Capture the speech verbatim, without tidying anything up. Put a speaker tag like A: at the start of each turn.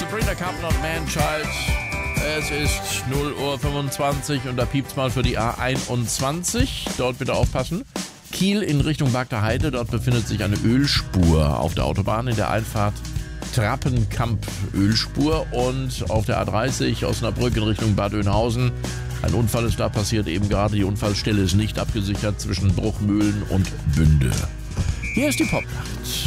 A: Sabrina Carpenter und Man-Child. Es ist null Uhr fünfundzwanzig und da piept's mal für die A einundzwanzig. Dort bitte aufpassen. Kiel in Richtung Bagder Heide. Dort befindet sich eine Ölspur auf der Autobahn in der Einfahrt Trappenkamp Ölspur. Und auf der A dreißig Osnabrück in Richtung Bad Oeynhausen. Ein Unfall ist da passiert, eben gerade. Die Unfallstelle ist nicht abgesichert zwischen Bruchmühlen und Bünde. Hier ist die Popnacht.